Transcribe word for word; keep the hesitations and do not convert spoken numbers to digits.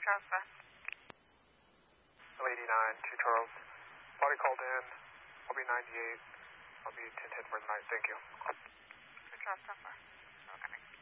Charles five. L eighty-nine, two Charles. Body called in. I'll be ninety-eight. I'll be ten ten for the night. Thank you. two Charles five.